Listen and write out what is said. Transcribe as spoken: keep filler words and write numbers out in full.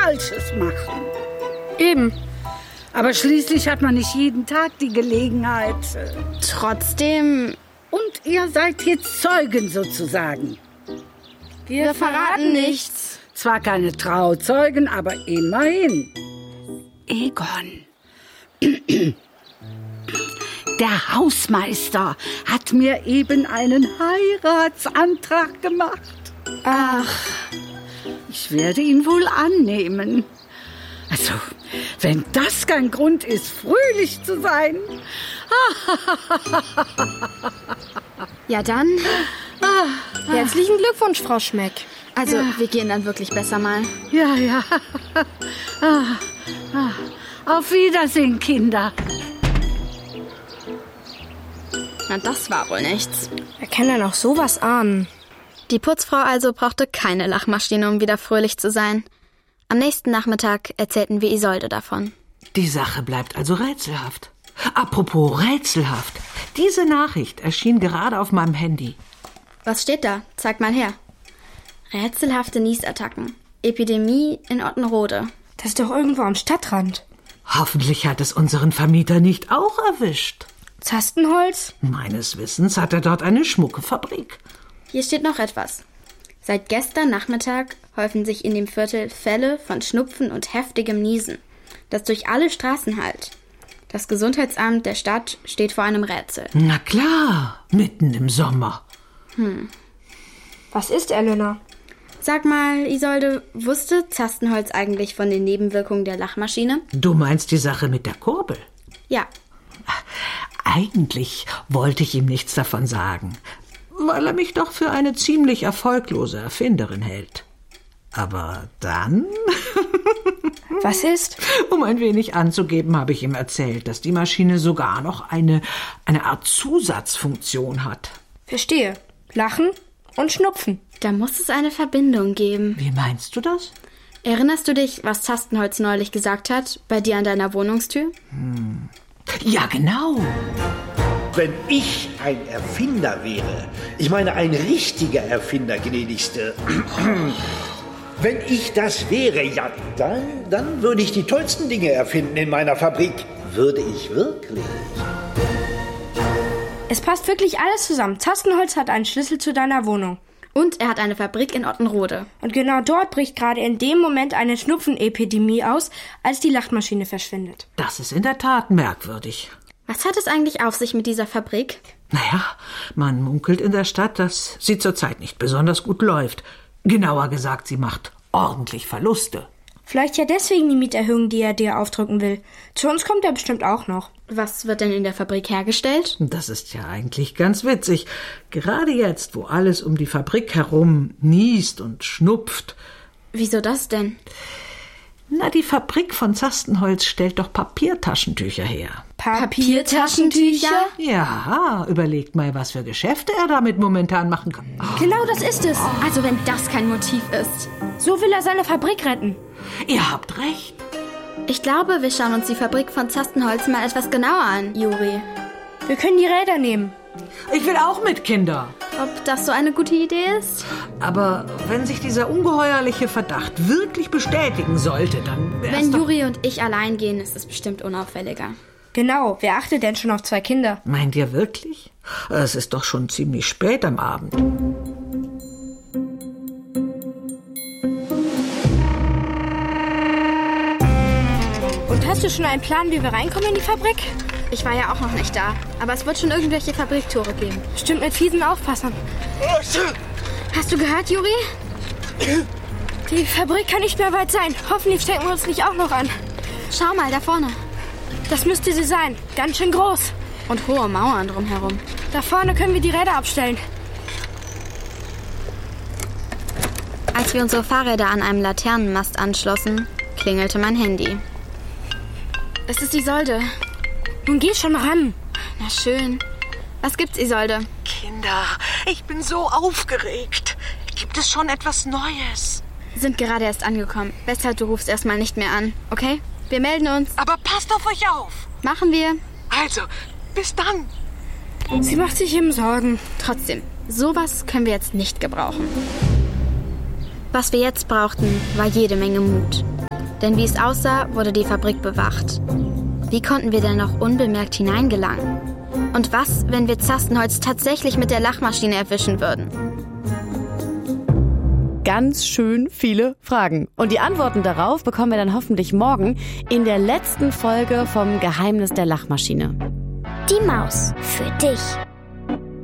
Falsches machen. Eben. Aber schließlich hat man nicht jeden Tag die Gelegenheit. Trotzdem... Und ihr seid jetzt Zeugen sozusagen. Wir, Wir verraten nichts. Zwar keine Trauzeugen, aber immerhin. Egon. Der Hausmeister hat mir eben einen Heiratsantrag gemacht. Ach. Ich werde ihn wohl annehmen. Also, wenn das kein Grund ist, fröhlich zu sein. Ja, dann herzlichen Glückwunsch, Frau Schmeck. Also, ja. Wir gehen dann wirklich besser mal. Ja, ja. Auf Wiedersehen, Kinder. Na, das war wohl nichts. Wer kann denn auch sowas ahnen? Die Putzfrau also brauchte keine Lachmaschine, um wieder fröhlich zu sein. Am nächsten Nachmittag erzählten wir Isolde davon. Die Sache bleibt also rätselhaft. Apropos rätselhaft. Diese Nachricht erschien gerade auf meinem Handy. Was steht da? Zeig mal her. Rätselhafte Niesattacken. Epidemie in Ottenrode. Das ist doch irgendwo am Stadtrand. Hoffentlich hat es unseren Vermieter nicht auch erwischt. Zastenholz? Meines Wissens hat er dort eine Schmuckefabrik. Hier steht noch etwas. Seit gestern Nachmittag häufen sich in dem Viertel Fälle von Schnupfen und heftigem Niesen, das durch alle Straßen hallt. Das Gesundheitsamt der Stadt steht vor einem Rätsel. Na klar, mitten im Sommer. Hm. Was ist, Elena? Sag mal, Isolde, wusste Zastenholz eigentlich von den Nebenwirkungen der Lachmaschine? Du meinst die Sache mit der Kurbel? Ja. Eigentlich wollte ich ihm nichts davon sagen, weil er mich doch für eine ziemlich erfolglose Erfinderin hält. Aber dann... Was ist? Um ein wenig anzugeben, habe ich ihm erzählt, dass die Maschine sogar noch eine, eine Art Zusatzfunktion hat. Verstehe. Lachen und Schnupfen. Da muss es eine Verbindung geben. Wie meinst du das? Erinnerst du dich, was Zastenholz neulich gesagt hat, bei dir an deiner Wohnungstür? Hm. Ja, genau. Wenn ich ein Erfinder wäre, ich meine ein richtiger Erfinder, gnädigste, wenn ich das wäre, ja, dann, dann würde ich die tollsten Dinge erfinden in meiner Fabrik. Würde ich wirklich. Es passt wirklich alles zusammen. Zastenholz hat einen Schlüssel zu deiner Wohnung. Und er hat eine Fabrik in Ottenrode. Und genau dort bricht gerade in dem Moment eine Schnupfenepidemie aus, als die Lachmaschine verschwindet. Das ist in der Tat merkwürdig. Was hat es eigentlich auf sich mit dieser Fabrik? Naja, man munkelt in der Stadt, dass sie zurzeit nicht besonders gut läuft. Genauer gesagt, sie macht ordentlich Verluste. Vielleicht ja deswegen die Mieterhöhung, die er dir aufdrücken will. Zu uns kommt er bestimmt auch noch. Was wird denn in der Fabrik hergestellt? Das ist ja eigentlich ganz witzig. Gerade jetzt, wo alles um die Fabrik herum niest und schnupft. Wieso das denn? Na, die Fabrik von Zastenholz stellt doch Papiertaschentücher her. Papiertaschentücher? Ja, überlegt mal, was für Geschäfte er damit momentan machen kann. Oh. Genau das ist es. Also wenn das kein Motiv ist. So will er seine Fabrik retten. Ihr habt recht. Ich glaube, wir schauen uns die Fabrik von Zastenholz mal etwas genauer an, Juri. Wir können die Räder nehmen. Ich will auch mit, Kinder. Ob das so eine gute Idee ist? Aber wenn sich dieser ungeheuerliche Verdacht wirklich bestätigen sollte, dann wär's Wenn doch... Juri und ich allein gehen, ist es bestimmt unauffälliger. Genau, wer achtet denn schon auf zwei Kinder? Meint ihr wirklich? Es ist doch schon ziemlich spät am Abend. Und hast du schon einen Plan, wie wir reinkommen in die Fabrik? Ich war ja auch noch nicht da, aber es wird schon irgendwelche Fabriktore geben. Bestimmt mit fiesen Aufpassern. Hast du gehört, Juri? Die Fabrik kann nicht mehr weit sein. Hoffentlich stecken wir uns nicht auch noch an. Schau mal, da vorne. Das müsste sie sein. Ganz schön groß. Und hohe Mauern drumherum. Da vorne können wir die Räder abstellen. Als wir unsere Fahrräder an einem Laternenmast anschlossen, klingelte mein Handy. Es ist Isolde. Nun geh schon ran. Na schön. Was gibt's, Isolde? Kinder, ich bin so aufgeregt. Gibt es schon etwas Neues? Wir sind gerade erst angekommen. Weshalb du rufst erstmal nicht mehr an, okay? Wir melden uns. Aber passt auf euch auf. Machen wir. Also, bis dann. Sie macht sich eben Sorgen. Trotzdem, sowas können wir jetzt nicht gebrauchen. Was wir jetzt brauchten, war jede Menge Mut. Denn wie es aussah, wurde die Fabrik bewacht. Wie konnten wir denn noch unbemerkt hineingelangen? Und was, wenn wir Zastenholz tatsächlich mit der Lachmaschine erwischen würden? Ganz schön viele Fragen. Und die Antworten darauf bekommen wir dann hoffentlich morgen in der letzten Folge vom Geheimnis der Lachmaschine. Die Maus für dich.